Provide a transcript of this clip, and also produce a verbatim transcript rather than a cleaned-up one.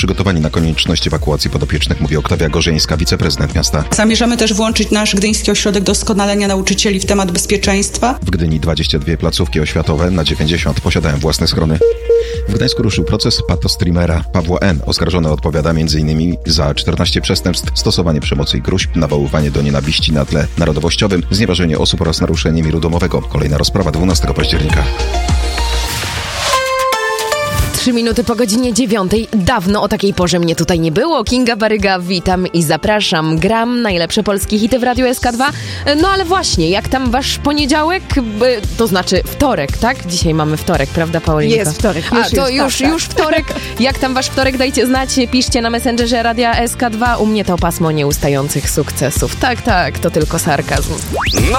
przygotowani na konieczność ewakuacji podopiecznych, mówi Oktawia Gorzeńska, wiceprezydent miasta. Zamierzamy też włączyć nasz Gdyński Ośrodek Doskonalenia Nauczycieli w temat bezpieczeństwa. W Gdyni dwadzieścia dwie placówki oświatowe na dziewięćdziesiąt posiadają własne schrony. W Gdańsku ruszył proces patostreamera Pawła N. Oskarżony odpowiada m.in. za czternaście przestępstw, stosowanie przemocy i gruźb, nawoływanie do nienawiści na tle narodowościowym, znieważenie osób oraz naruszenie miru domowego. Kolejna rozprawa dwunastego października. Trzy minuty po godzinie dziewiątej. Dawno o takiej porze mnie tutaj nie było. Kinga Baryga, witam i zapraszam. Gram najlepsze polskie hity w Radiu S K dwa. No ale właśnie, jak tam wasz poniedziałek? To znaczy wtorek, tak? Dzisiaj mamy wtorek, prawda, Paulinko? Jest wtorek. Już A, to jest, już, tak, już wtorek. Jak tam wasz wtorek? Dajcie znać. Piszcie na Messengerze Radia S K dwa. U mnie to pasmo nieustających sukcesów. Tak, tak, to tylko sarkazm.